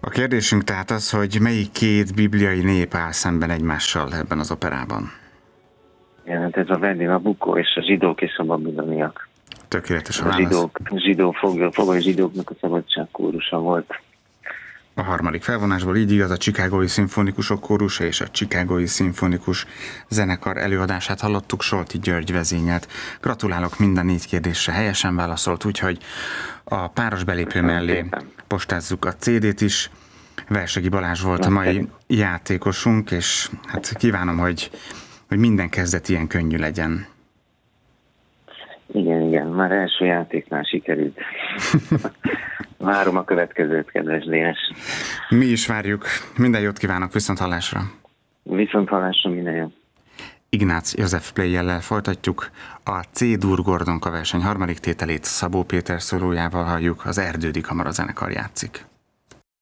A kérdésünk tehát az, hogy melyik két bibliai nép áll szemben egymással ebben az operában? Igen, hát ez a Verdi Nabucco és a zsidók és a babiloniak. Tökéletes a válasz. Fogoly zsidóknak a szabadságkórusa volt. A harmadik felvonásból így igaz, a Chicagói Szimfonikusok kórusa és a Chicagói Szimfonikus zenekar előadását hallottuk, Solti György vezényelt. Gratulálok, minden 4 kérdésre helyesen válaszolt, úgyhogy a páros belépő mellé postázzuk a CD-t is. Versegi Balázs volt a mai játékosunk, és hát kívánom, hogy minden kezdet ilyen könnyű legyen. Igen, már első játéknál sikerült. Várom a következőt, kedves Dénes. Mi is várjuk. Minden jót kívánok, viszonthallásra. Viszonthallásra, minden jó. Ignác József Play-jellel folytatjuk. A C-dur Gordonka verseny harmadik tételét Szabó Péter szólójával halljuk, az Erdődi Kamara zenekar játszik.